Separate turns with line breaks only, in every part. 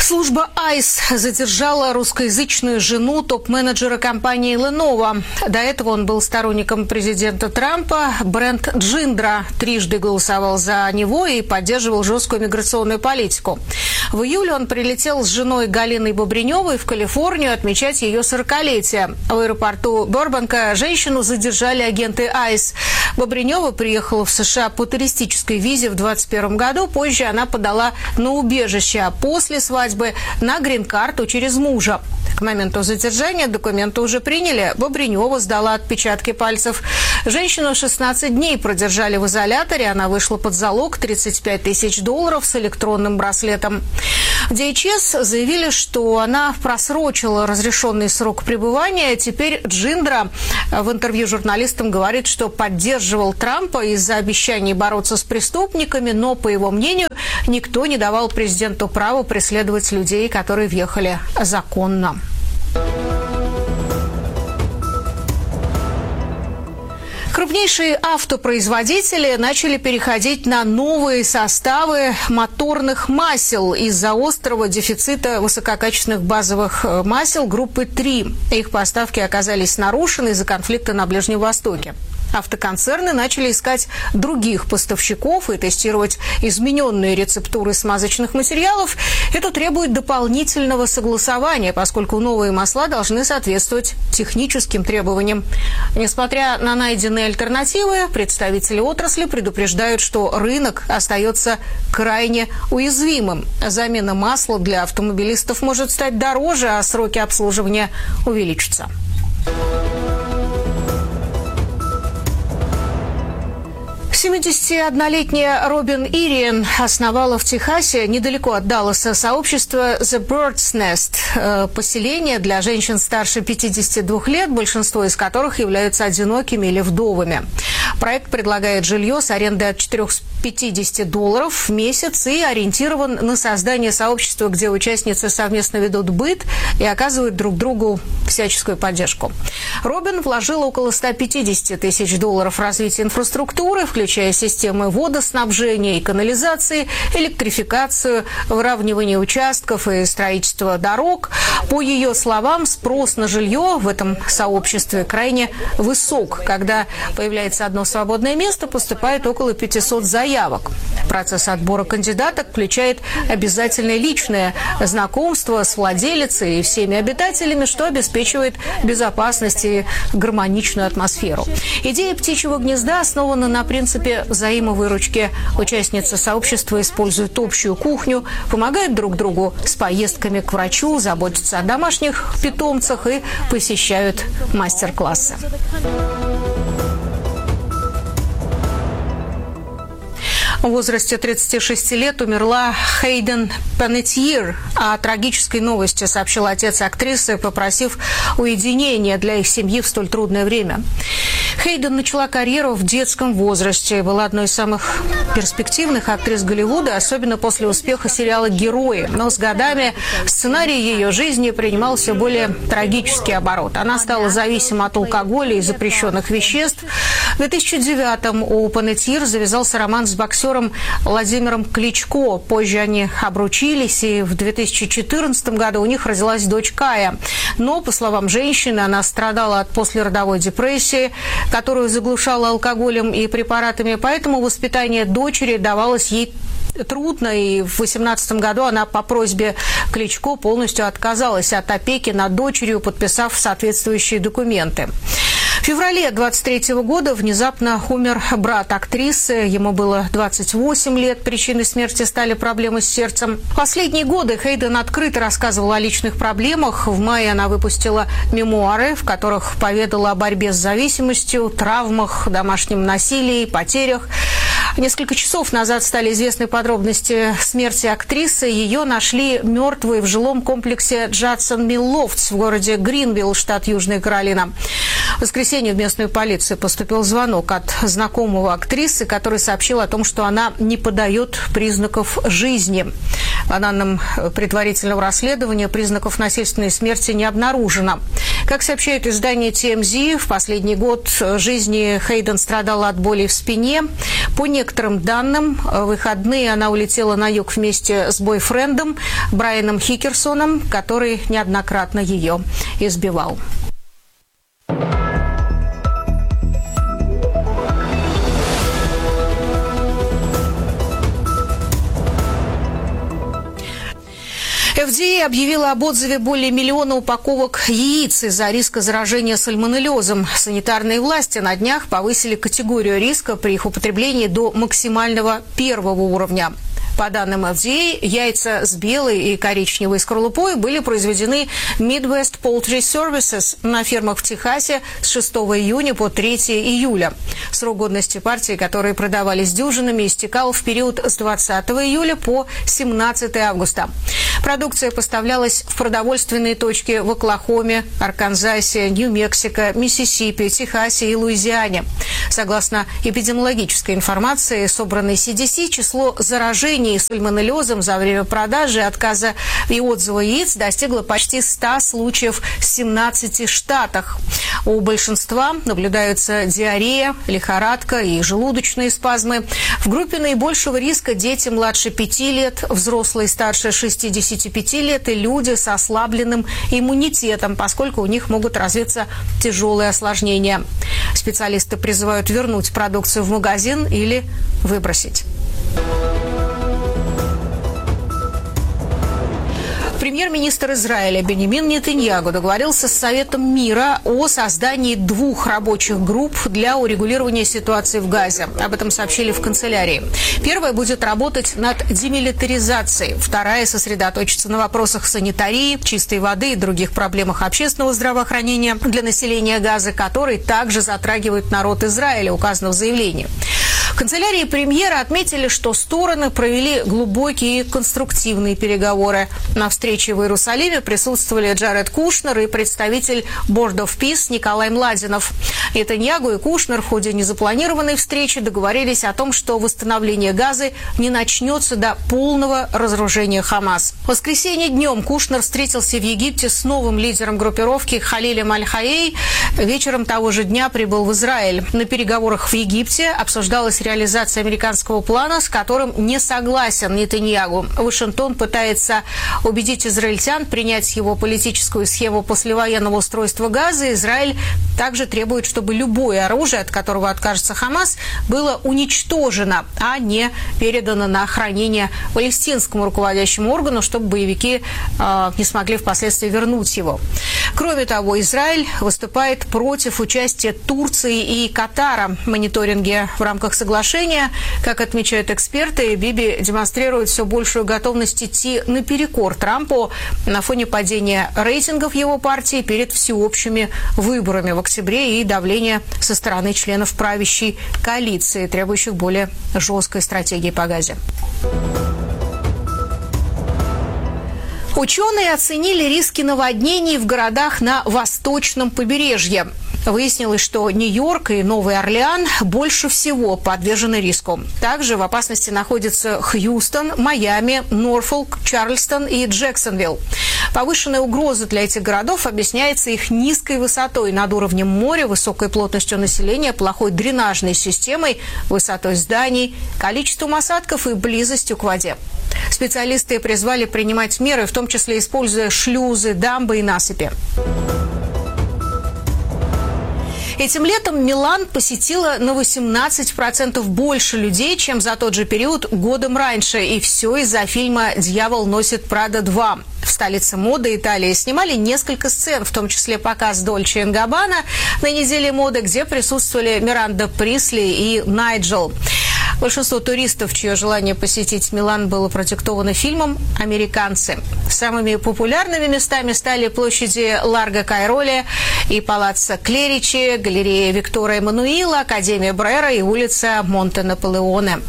Служба АИС задержала русскоязычную жену топ-менеджера компании Lenovo. До этого он был сторонником президента Трампа. Брент Джиндра трижды голосовал за него и поддерживал жесткую миграционную политику. В июле он прилетел с женой Галиной Бобриневой в Калифорнию отмечать ее 40-летие. В аэропорту Бербанка женщину задержали агенты АИС. Бобринева приехала в США по туристической визе в 2021 году. Позже она подала на убежище, а после свадьбы на грин-карту через мужа. К моменту задержания документы уже приняли. Бобринева сдала отпечатки пальцев. Женщину 16 дней продержали в изоляторе. Она вышла под залог $35 тысяч с электронным браслетом. В DHS заявили, что она просрочила разрешенный срок пребывания. Теперь Джиндра в интервью журналистам говорит, что поддерживал Трампа из-за обещаний бороться с преступниками, но, по его мнению, никто не давал президенту права преследовать людей, которые въехали законно. Крупнейшие автопроизводители начали переходить на новые составы моторных масел из-за острого дефицита высококачественных базовых масел группы 3. Их поставки оказались нарушены из-за конфликта на Ближнем Востоке. Автоконцерны начали искать других поставщиков и тестировать измененные рецептуры смазочных материалов. Это требует дополнительного согласования, поскольку новые масла должны соответствовать техническим требованиям. Несмотря на найденные альтернативы, представители отрасли предупреждают, что рынок остается крайне уязвимым. Замена масла для автомобилистов может стать дороже, а сроки обслуживания увеличатся. 71-летняя Робин Ириан основала в Техасе, недалеко от Далласа, сообщество The Bird's Nest – поселение для женщин старше 52 лет, большинство из которых являются одинокими или вдовами. Проект предлагает жилье с арендой от $450 в месяц и ориентирован на создание сообщества, где участницы совместно ведут быт и оказывают друг другу всяческую поддержку. Робин вложила около $150 тысяч в развитие инфраструктуры, включая системы водоснабжения и канализации, электрификацию, выравнивание участков и строительство дорог. По ее словам, спрос на жилье в этом сообществе крайне высок. Когда появляется одно свободное место, поступает около 500 заявок. Процесс отбора кандидаток включает обязательное личное знакомство с владелицей и всеми обитателями, что обеспечивает безопасность и гармоничную атмосферу. Идея птичьего гнезда основана на принципе взаимовыручки. Участницы сообщества используют общую кухню, помогают друг другу с поездками к врачу, заботятся о домашних питомцах и посещают мастер-классы. В возрасте 36 лет умерла Хейден Панеттьер. О трагической новости сообщил отец актрисы, попросив уединения для их семьи в столь трудное время. Хейден начала карьеру в детском возрасте и была одной из самых перспективных актрис Голливуда, особенно после успеха сериала «Герои». Но с годами сценарий ее жизни принимал все более трагический оборот. Она стала зависима от алкоголя и запрещенных веществ. В 2009-м у Панеттьер завязался роман с боксером Владимиром Кличко. Позже они обручились, и в 2014 году у них родилась дочь Кая. Но, по словам женщины, она страдала от послеродовой депрессии, которую заглушала алкоголем и препаратами, поэтому воспитание дочери давалось ей трудно, и в 2018 году она по просьбе Кличко полностью отказалась от опеки над дочерью, подписав соответствующие документы. В феврале 23 года внезапно умер брат актрисы. Ему было 28 лет. Причиной смерти стали проблемы с сердцем. В последние годы Хейден открыто рассказывала о личных проблемах. В мае она выпустила мемуары, в которых поведала о борьбе с зависимостью, травмах, домашнем насилии, потерях. Несколько часов назад стали известны подробности смерти актрисы. Ее нашли мертвой в жилом комплексе Джадсон Милл Лофтс в городе Гринвилл, штат Южная Каролина. В воскресенье в местную полицию поступил звонок от знакомого актрисы, который сообщил о том, что она не подает признаков жизни. По данным предварительного расследования, признаков насильственной смерти не обнаружено. Как сообщает издание TMZ, в последний год жизни Хейден страдала от боли в спине. По некоторым данным, в выходные она улетела на юг вместе с бойфрендом Брайаном Хикерсоном, который неоднократно ее избивал. FDA объявила об отзыве более миллиона упаковок яиц из-за риска заражения сальмонеллезом. Санитарные власти на днях повысили категорию риска при их употреблении до максимального 1-го уровня. По данным FDA, яйца с белой и коричневой скорлупой были произведены Midwest Poultry Services на фермах в Техасе с 6 июня по 3 июля. Срок годности партий, которые продавались дюжинами, истекал в период с 20 июля по 17 августа. Продукция поставлялась в продовольственные точки в Оклахоме, Арканзасе, Нью-Мексико, Миссисипи, Техасе и Луизиане. Согласно эпидемиологической информации, собранной CDC, число заражений сальмонеллезом за время продажи, отказа и отзыва яиц достигло почти 100 случаев в 17 штатах. У большинства наблюдаются диарея, лихорадка и желудочные спазмы. В группе наибольшего риска дети младше 5 лет, взрослые старше 65 лет и люди с ослабленным иммунитетом, поскольку у них могут развиться тяжелые осложнения. Специалисты призывают вернуть продукцию в магазин или выбросить. Премьер-министр Израиля Беньямин Нетаньяху договорился с Советом мира о создании 2 рабочих групп для урегулирования ситуации в Газе. Об этом сообщили в канцелярии. Первая будет работать над демилитаризацией, вторая сосредоточится на вопросах санитарии, чистой воды и других проблемах общественного здравоохранения для населения Газы, которые также затрагивают народ Израиля, указано в заявлении. В канцелярии премьера отметили, что стороны провели глубокие конструктивные переговоры. На встрече в Иерусалиме присутствовали Джаред Кушнер и представитель Board of Peace Николай Младинов. Нетаньяху и Кушнер в ходе незапланированной встречи договорились о том, что восстановление Газы не начнется до полного разоружения Хамас. В воскресенье днем Кушнер встретился в Египте с новым лидером группировки Халилем Аль-Хаей. Вечером того же дня прибыл в Израиль. На переговорах в Египте обсуждалась реализация американского плана, с которым не согласен Нетаньяху. Вашингтон пытается убедить израильтян принять его политическую схему послевоенного устройства Газы. Израиль также требует, чтобы любое оружие, от которого откажется Хамас, было уничтожено, а не передано на хранение палестинскому руководящему органу, чтобы боевики не смогли впоследствии вернуть его. Кроме того, Израиль выступает против участия Турции и Катара в мониторинге в рамках соглашения. Как отмечают эксперты, Биби демонстрирует все большую готовность идти наперекор Трампу на фоне падения рейтингов его партии перед всеобщими выборами в октябре и давления со стороны членов правящей коалиции, требующих более жесткой стратегии по Газе. Ученые оценили риски наводнений в городах на восточном побережье. Выяснилось, что Нью-Йорк и Новый Орлеан больше всего подвержены риску. Также в опасности находятся Хьюстон, Майами, Норфолк, Чарльстон и Джексонвилл. Повышенная угроза для этих городов объясняется их низкой высотой над уровнем моря, высокой плотностью населения, плохой дренажной системой, высотой зданий, количеством осадков и близостью к воде. Специалисты призвали принимать меры, в том числе используя шлюзы, дамбы и насыпи. Этим летом Милан посетило на 18% больше людей, чем за тот же период годом раньше. И все из-за фильма «Дьявол носит Прада 2». В столице моды Италии снимали несколько сцен, в том числе показ Дольче & Габбана на неделе моды, где присутствовали Миранда Присли и Найджел. Большинство туристов, чье желание посетить Милан было продиктовано фильмом, американцы. Самыми популярными местами стали площади Ларго Кайроли и палаццо Клеричи, галерея Виктора Эммануила, Академия Брера и улица Монте-Наполеоне.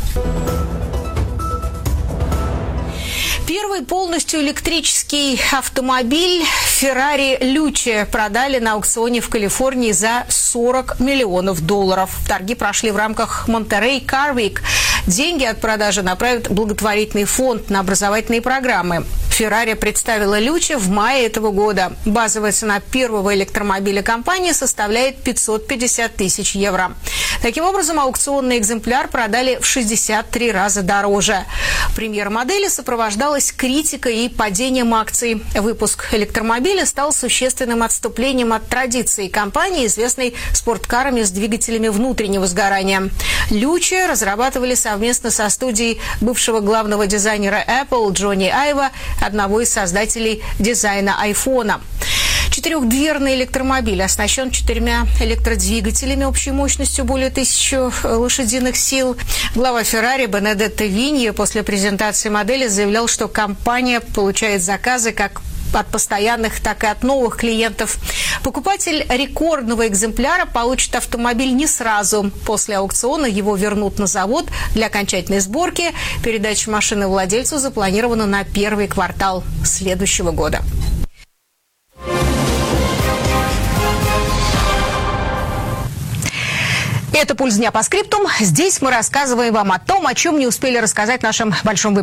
Первый полностью электрический автомобиль Ferrari Luce продали на аукционе в Калифорнии за $40 миллионов. Торги прошли в рамках Monterey Car Week. Деньги от продажи направят в благотворительный фонд на образовательные программы. Ferrari представила Luce в мае этого года. Базовая цена первого электромобиля компании составляет 550 тысяч евро. Таким образом, аукционный экземпляр продали в 63 раза дороже. Премьера модели сопровождалась критикой и падением акций. Выпуск электромобиля стал существенным отступлением от традиции компании, известной спорткарами с двигателями внутреннего сгорания. Luce разрабатывали совместно со студией бывшего главного дизайнера Apple Джонни Айва, одного из создателей дизайна айфона. Четырехдверный электромобиль оснащен 4 электродвигателями общей мощностью более 1000 лошадиных сил. Глава Ferrari Бенедетто Виньи после презентации модели заявлял, что компания получает заказы как от постоянных, так и от новых клиентов. Покупатель рекордного экземпляра получит автомобиль не сразу. После аукциона его вернут на завод для окончательной сборки. Передача машины владельцу запланирована на первый квартал следующего года. Это «Пульс дня» по скриптум. Здесь мы рассказываем вам о том, о чем не успели рассказать в нашем большом выпуске.